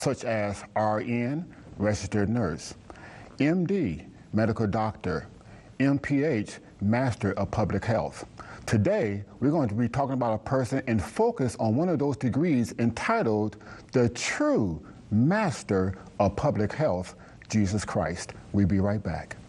such as RN, registered nurse, MD, medical doctor, MPH, Master of Public Health. Today, we're going to be talking about a person and focus on one of those degrees entitled the true Master of Public Health, Jesus Christ. We'll be right back.